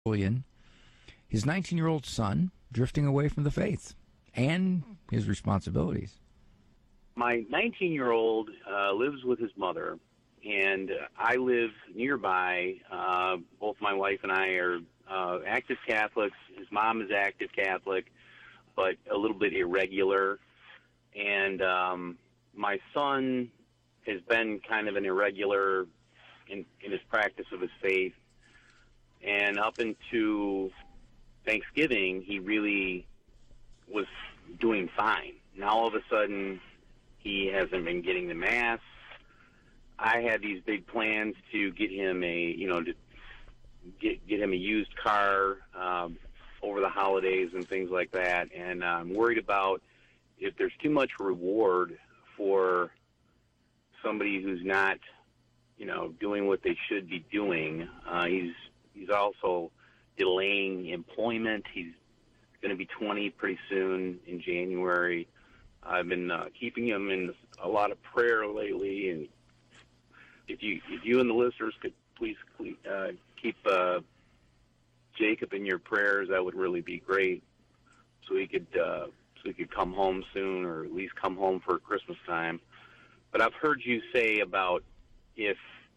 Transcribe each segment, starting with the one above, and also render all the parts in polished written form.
Julian, his 19-year-old son drifting away from the faith and his responsibilities. My 19-year-old lives with his mother, and I live nearby. Both my wife and I are active Catholics. His mom is active Catholic, but a little bit irregular. And my son has been kind of an irregular in his practice of his faith. And up into Thanksgiving, he really was doing fine. Now all of a sudden, he hasn't been getting the Mass. I had these big plans to get him to get him a used car over the holidays and things like that. And I'm worried about if there's too much reward for somebody who's not, doing what they should be doing. He's also delaying employment. He's going to be 20 pretty soon in January. I've been keeping him in a lot of prayer lately, and if you and the listeners could please keep Jacob in your prayers, that would really be great. So he could come home soon, or at least come home for Christmas time. But I've heard you say about if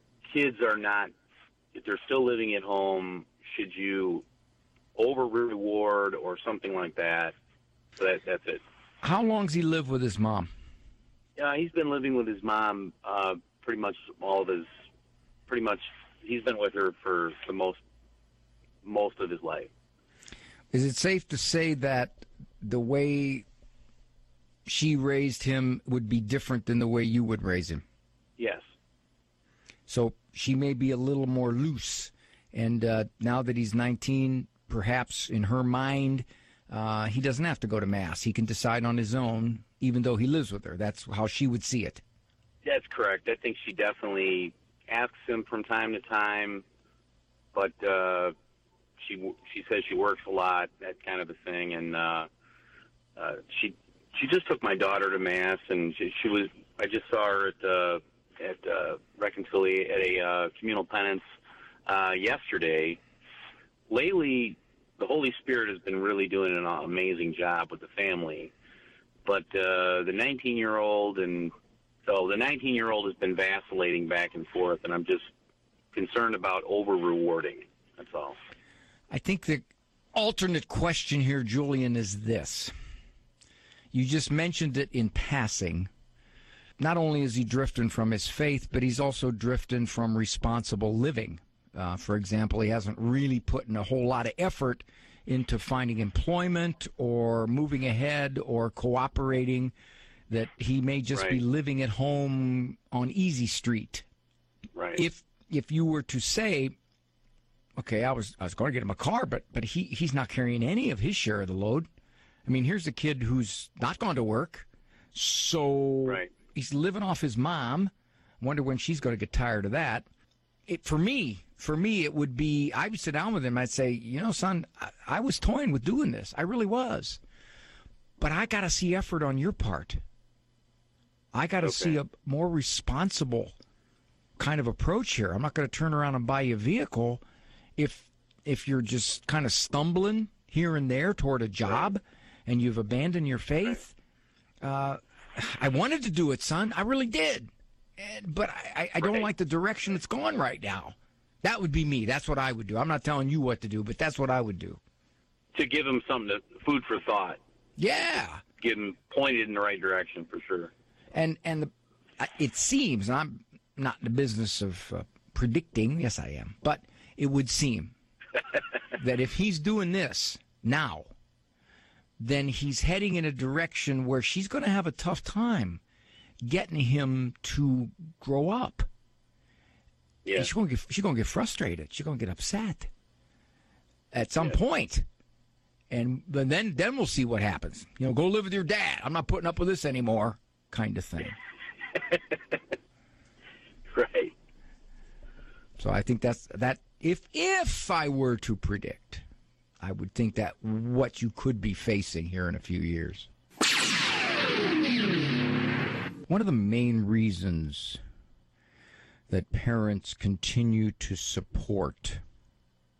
they're still living at home, should you over reward or something like that? So that's it. How long's he lived with his mom? He's been living with his mom pretty much he's been with her for the most of his life. Is it safe to say that the way she raised him would be different than the way you would raise him? Yes. So she may be a little more loose, and now that he's 19, perhaps in her mind, he doesn't have to go to Mass. He can decide on his own, even though he lives with her. That's how she would see it. That's correct. I think she definitely asks him from time to time, but she says she works a lot, that kind of a thing, and she just took my daughter to Mass, and I just saw her at a communal penance yesterday. Lately, the Holy Spirit has been really doing an amazing job with the family, but the 19-year-old has been vacillating back and forth, and I'm just concerned about over-rewarding. That's all. I think the alternate question here, Julian, is this. You just mentioned it in passing. Not only is he drifting from his faith, but he's also drifting from responsible living. For example, he hasn't really put in a whole lot of effort into finding employment or moving ahead or cooperating, that he may just be living at home on Easy Street. Right. If you were to say, okay, I was going to get him a car, but he's not carrying any of his share of the load. I mean, here's a kid who's not gone to work, so he's living off his mom. Wonder when she's going to get tired of that. For me, it would be, I would sit down with him. I'd say, son, I was toying with doing this. I really was. But I got to see effort on your part. I got to see a more responsible kind of approach here. I'm not going to turn around and buy you a vehicle if you're just kind of stumbling here and there toward a job and you've abandoned your faith. I wanted to do it, son. I really did. But I don't like the direction it's going right now. That would be me. That's what I would do. I'm not telling you what to do, but that's what I would do. To give him food for thought. Yeah. Get him pointed in the right direction for sure. And it seems, and I'm not in the business of predicting, yes I am, but it would seem that if he's doing this now, then he's heading in a direction where she's going to have a tough time getting him to grow up. Yeah. She's going to get frustrated. She's going to get upset at some point. And then we'll see what happens. Go live with your dad. I'm not putting up with this anymore, kind of thing. Right. So I think that if I were to predict, I would think that what you could be facing here in a few years. One of the main reasons that parents continue to support